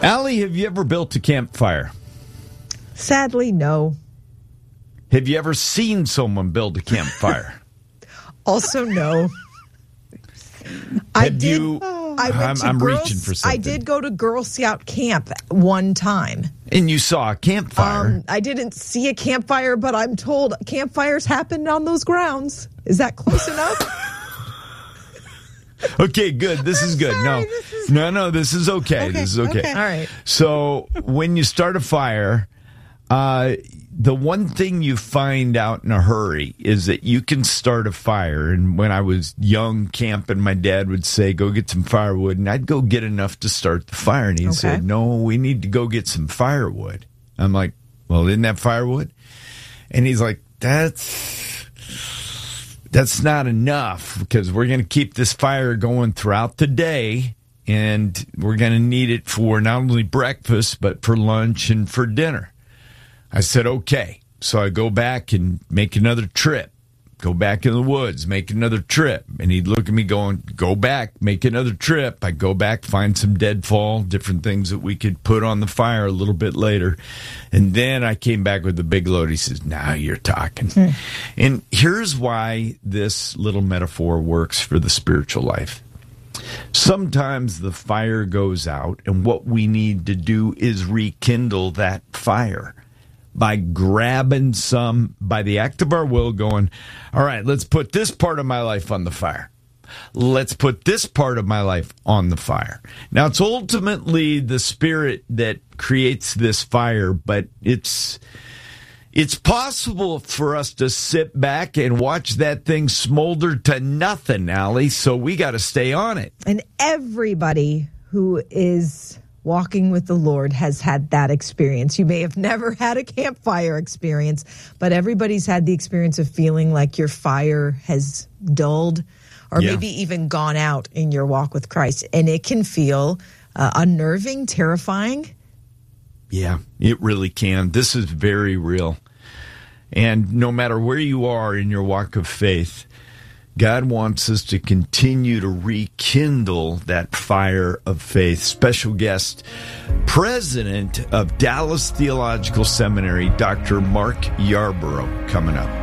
Allie, have you ever built a campfire? Sadly, no. Have you ever seen someone build a campfire? Also, no. I'm reaching for something. I did go to Girl Scout camp one time. And you saw a campfire. I didn't see a campfire, but I'm told campfires happened on those grounds. Is that close enough? Okay, good. This is good. Sorry, No, this is okay. This is okay. All right. So when you start a fire, the one thing you find out in a hurry is that you can start a fire. And when I was young camping, my dad would say, go get some firewood. And I'd go get enough to start the fire. And he'd say, no, we need to go get some firewood. I'm like, well, isn't that firewood? And he's like, that's not enough, because we're going to keep this fire going throughout the day, and we're going to need it for not only breakfast, but for lunch and for dinner. I said, okay. So I go back and make another trip, go back in the woods, make another trip. And he'd look at me going, go back, make another trip. I go back, find some deadfall, different things that we could put on the fire a little bit later. And then I came back with the big load. He says, now you're talking. And here's why this little metaphor works for the spiritual life. Sometimes the fire goes out, and what we need to do is rekindle that fire by grabbing some, by the act of our will, going, all right, let's put this part of my life on the fire. Let's put this part of my life on the fire. Now, it's ultimately the Spirit that creates this fire, but it's possible for us to sit back and watch that thing smolder to nothing, Allie, so we got to stay on it. And everybody who is walking with the Lord has had that experience. You may have never had a campfire experience, but everybody's had the experience of feeling like your fire has dulled or maybe even gone out in your walk with Christ. And it can feel unnerving, terrifying. Yeah, it really can. This is very real. And no matter where you are in your walk of faith, God wants us to continue to rekindle that fire of faith. Special guest, President of Dallas Theological Seminary, Dr. Mark Yarborough, coming up.